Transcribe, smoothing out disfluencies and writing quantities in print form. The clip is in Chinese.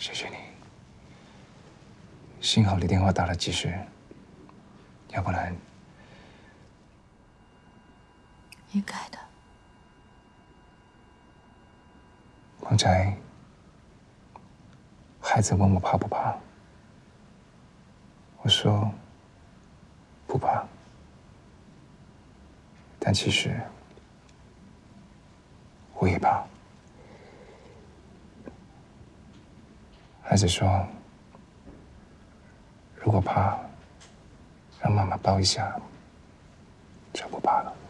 谢谢你，幸好你电话打得及时，要不然你改的。 刚才孩子问我怕不怕，我说不怕，但其实我也怕。孩子说，如果怕，让妈妈抱一下，就不怕了。